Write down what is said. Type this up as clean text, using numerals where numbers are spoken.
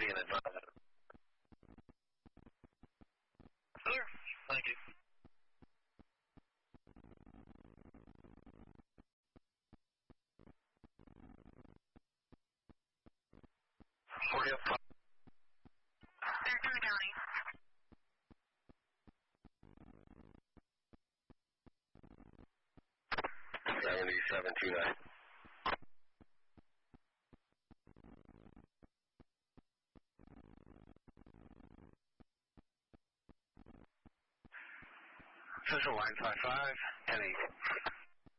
be an advisor. Sir, thank you. Forty up. Fairtown County. 7729. Central line 55, 10-8.